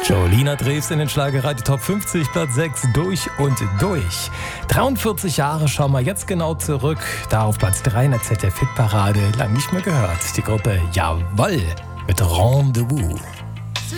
Jolina Drews in den Schlagerradio Top 50, Platz 6, durch und durch. 43 Jahre schauen wir jetzt genau zurück. Da auf Platz 3 in der ZDF-Hitparade, lang nicht mehr gehört. Die Gruppe Jawoll mit Rendezvous.